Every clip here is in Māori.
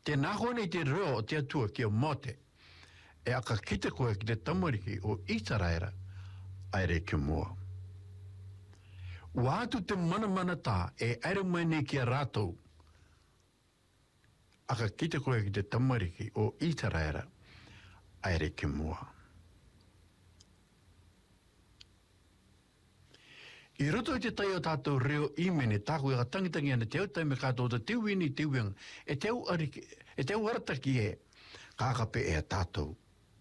Te naho nei te reo o te atua ki o mote, e aka kite koe ki te tamariki o Isaraera, aere ki mua. Ua atu te mana tā e aere mai nei ki a rātou, aka kite koe ki te tamariki o Isaraera, aere ki mua. I roto i te tai o tātou reo imene, tāku e ka tangitangi ana te au taime kātou ta te uini te uiang, e te au arataki e, kākape e a tātou.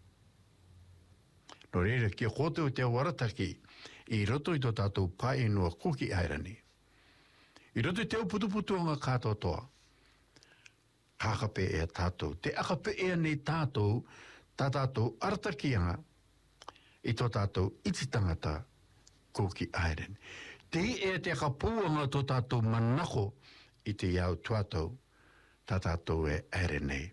No reira, ki a kote o te au arataki, i roto i to tātou pai noa kuki airani. I roto i te au putuputuanga kātou toa, kākape e a tātou. Te akape e a nei tātou, tā tātou aratakianga, i to tātou ititangata, kuki airen. Te e te kapuanga to tātou manako i te iau tuatou, tā tātou e airenei.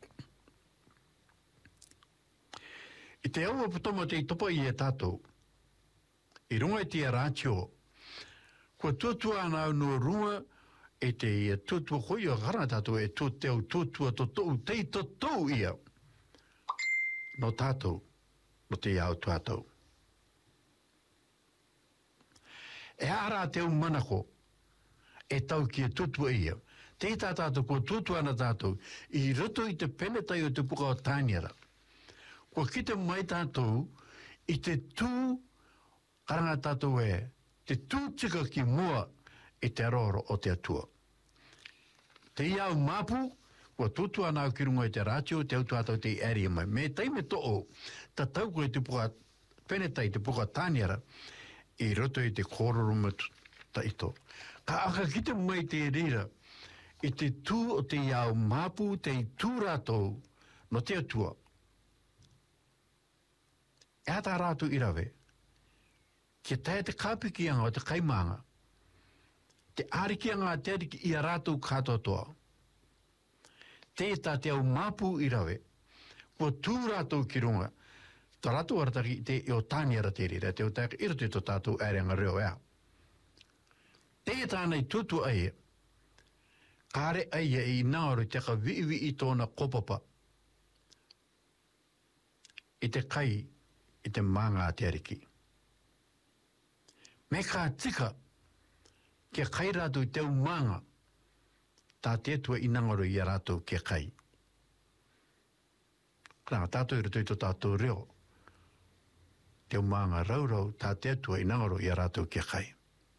I te au aputoma te topa i e tātou, i runga i te rātio, kua tuatua ana au no runga e te ia tuatua hoi o gara tātou e tuatua totou, te totou ia, no tātou, no te iau tuatou. E ara te manako e tau ki e tutua ia. Te tātou ko tutua ana tātou i roto i te penetai o te puka o tāniara. Ko kite mai tātou i te tū karanga tātou e te tū tika ki mua e te aroro o te atua. Te iau mapu ko tutua ana ki runga i te rātio te au tātou te area mai. Me taime to'o ta tau ko e te puka penetai te puka tāniara i roto i te kororuma ta ito. Ka aka kite mai te rira, i te tū o te iau mapu, te i tū rātou, no te atua. E ata rātou i rawe, ki tae te kāpikianga o te kaimanga, te arikianga te ariki i a rātou kātotoa. Te tā te au mapu i rawe, kua tū rātou ki runga, tā rātou arataki te o tāniara te rira, te o tāka ira te to tātou āreanga reo ea. Te tānei tutu aia, kāre aia i nāoru te ka viiwi i tōna kopapa, i te kai, i te manga te ariki. Me kā tika, kia kai rātou i teu manga, tā te tua i nāoru i a rātou kia kai. Kranga tātou i rato i to tātou reo, te umanga raurau tā te atua i nangaro i a rātou kia kai.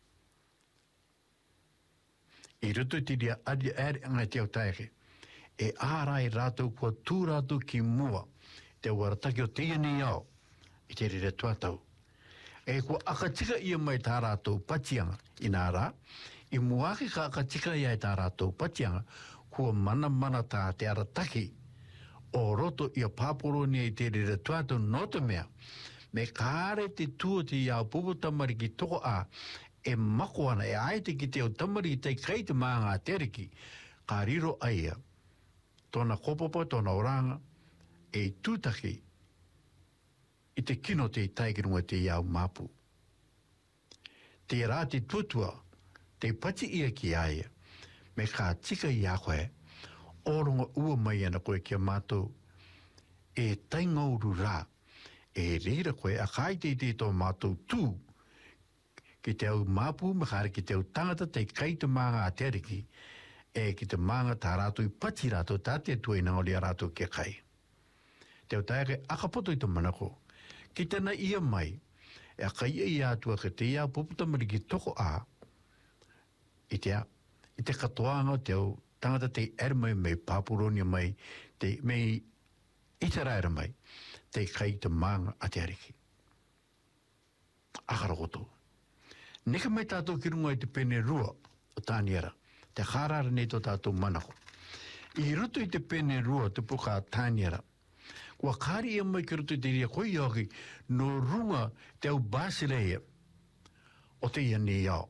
I rutu ti ria adi ngai te au taeke, e ārai rātou kua tū rātou ki mua, te warataki o te iani au, i te rire tuatau. E kua akatika ia mai tā rātou patianga, i nā rā, i muaki ka akatika ia i tā rātou patianga, kua mana tā te arataki, o roto i a pāporo ni i te rire tuatau no te mea, me kāre te tua te iau pupu tamari ki toko a, e mako ana, e aite ki te o tamari ki te kai te maanga a teriki, ka riro aia, tōna kopopo, tōna oranga, e tūtaki, i te kino te taikirunga te iau mapu. Te rā te tuatua, te pati ia ki aia, me kā tika i a koe, oronga ua mai ana koe kia mātou, e taingauru rā, e reira koe a kai te tō mātou tū, ki te au mapu, mahare ki te au tangata te kai te manga a te ariki, e ki te manga tā rātou i pati rātou tā te tuai nangoli a rātou kia kai. Te au taere akapoto i te manako, ki tēnā ia mai, e a kai i atua ke te ia puputamari ki toko a, i te katoanga te au tangata te ermai mai, pāpuronia mai, te mei itaraera mai, te kai te manga a te ariki. Akarakoto. Neka mai tātou ki runga i te pene rua o tāniara, te harara nei tō tātou manako. I ruto i te pene rua te puka tāniara, kua kāri ia mai ki ruto i te ria koi ahi no runga te au basileia o te ia ni iau.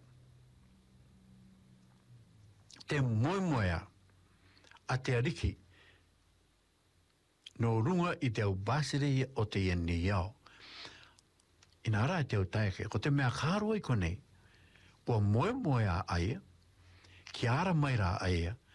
Te moimoea a te ariki no runga i te au basileia o te ia ni iau. Ina ara te au taeke, ko te mea kāroa i konei, kua moimoea aia, ki ara mai rā aia,